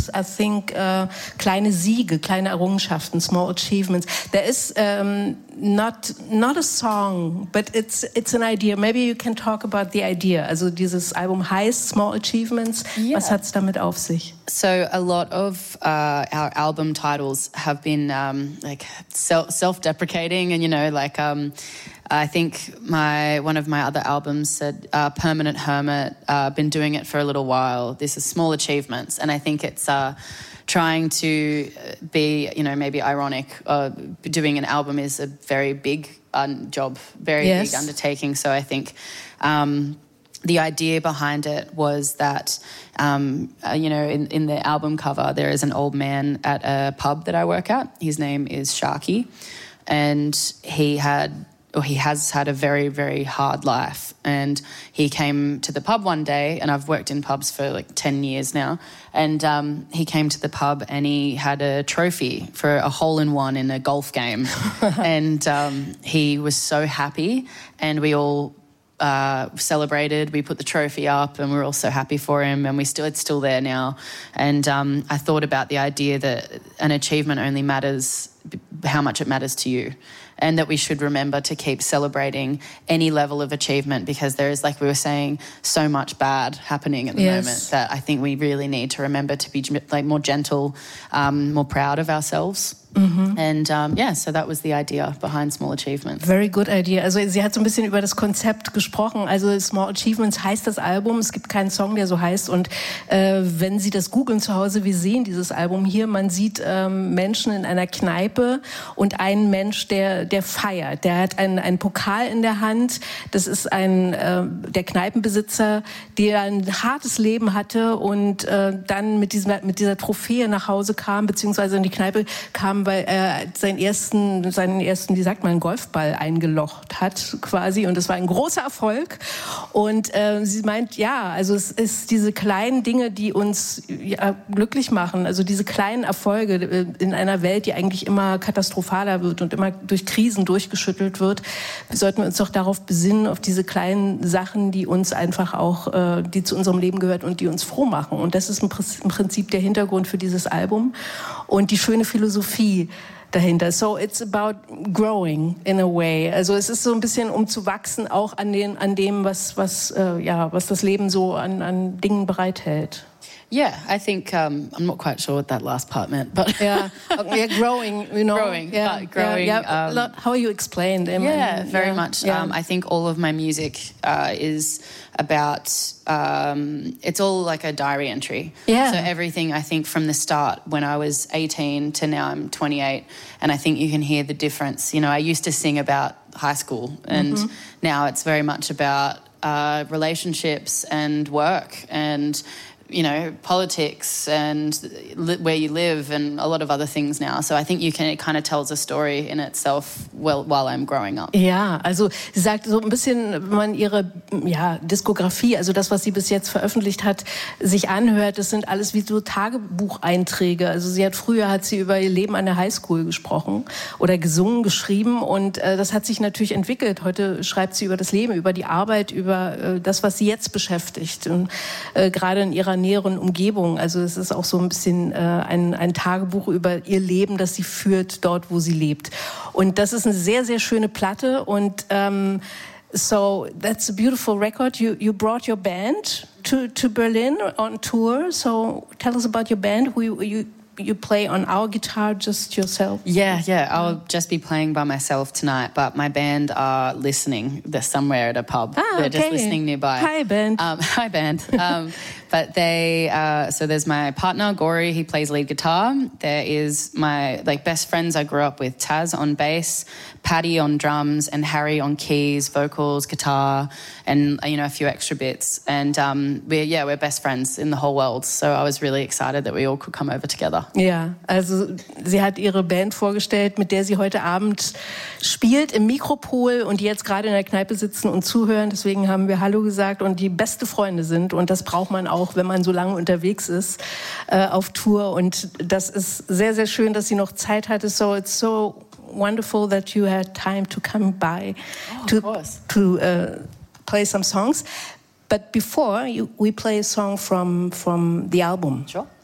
I think kleine Siege, kleine Errungenschaften, small achievements. There is not a song, but it's an idea. Maybe you can talk about the idea. Also dieses Album heißt Small Achievements. Yeah. Was hat's damit auf sich? So a lot of our album titles have been like self-deprecating, and I think one of my other albums said Permanent Hermit, been doing it for a little while. This is small achievements. And I think it's trying to be, maybe ironic. Doing an album is a very big job, very big undertaking. So I think the idea behind it was that, in the album cover, there is an old man at a pub that I work at. His name is Sharky. And he has had a very, very hard life. And he came to the pub one day, and I've worked in pubs for like 10 years now. And he came to the pub and he had a trophy for a hole-in-one in a golf game. And he was so happy, and we all celebrated. We put the trophy up, and we're all so happy for him, and it's still there now. And I thought about the idea that an achievement only matters how much it matters to you, and that we should remember to keep celebrating any level of achievement, because there is, like we were saying, so much bad happening at the moment that I think we really need to remember to be more gentle, more proud of ourselves. Mhm. And so that was the idea behind Small Achievements. Very good idea. Also sie hat so ein bisschen über das Konzept gesprochen. Also Small Achievements heißt das Album. Es gibt keinen Song, der so heißt. Und wenn Sie das googeln zu Hause, wir sehen dieses Album hier. Man sieht Menschen in einer Kneipe und einen Mensch, der feiert. Der hat einen Pokal in der Hand. Das ist der Kneipenbesitzer, der ein hartes Leben hatte und dann mit dieser Trophäe nach Hause kam, beziehungsweise in die Kneipe kam, weil er seinen ersten, wie sagt man, Golfball eingelocht hat quasi, und das war ein großer Erfolg. Und sie meint, also es ist diese kleinen Dinge, die uns glücklich machen, also diese kleinen Erfolge in einer Welt, die eigentlich immer katastrophaler wird und immer durch Krisen durchgeschüttelt wird. Sollten wir uns doch darauf besinnen, auf diese kleinen Sachen, die uns einfach auch, die zu unserem Leben gehört und die uns froh machen. Und das ist im Prinzip der Hintergrund für dieses Album und die schöne Philosophie dahinter. So it's about growing in a way. Also es ist so ein bisschen, um zu wachsen, auch an dem, was das Leben so an Dingen bereithält. Yeah, I think I'm not quite sure what that last part meant, but growing, growing, growing. How you explained them. Yeah, very much. Yeah. I think all of my music is about. It's all like a diary entry. Yeah. So everything, I think, from the start when I was 18 to now I'm 28, and I think you can hear the difference. I used to sing about high school, and now it's very much about relationships and work and politics and where you live and a lot of other things now. So I think it kind of tells a story in itself while I'm growing up. Ja, also sie sagt so ein bisschen, wenn man ihre Diskografie, also das, was sie bis jetzt veröffentlicht hat, sich anhört, das sind alles wie so Tagebucheinträge. Also früher hat sie über ihr Leben an der Highschool gesprochen oder gesungen, geschrieben, und das hat sich natürlich entwickelt. Heute schreibt sie über das Leben, über die Arbeit, über das, was sie jetzt beschäftigt, und gerade in ihrer näheren Umgebung. Also es ist auch so ein bisschen ein Tagebuch über ihr Leben, das sie führt dort, wo sie lebt. Und das ist eine sehr, sehr schöne Platte. Und so that's a beautiful record. You brought your band to Berlin on tour. So tell us about your band. You play on our guitar, just yourself? Yeah. I'll just be playing by myself tonight, but my band are listening. They're somewhere at a pub. They're just listening nearby. Hi, band. Hi, band. But so there's my partner, Gory, he plays lead guitar. There is my best friends I grew up with, Taz on bass, Paddy on drums, and Harry on keys, vocals, guitar, and a few extra bits. And we're best friends in the whole world. So I was really excited that we all could come over together. Ja, also sie hat ihre Band vorgestellt, mit der sie heute Abend spielt im Mikropol und die jetzt gerade in der Kneipe sitzen und zuhören. Deswegen haben wir Hallo gesagt und die beste Freunde sind. Und das braucht man auch, wenn man so lange unterwegs ist auf Tour. Und das ist sehr, sehr schön, dass sie noch Zeit hatte. So it's so wonderful that you had time to come by to play some songs. But before we play a song from the album. Sure.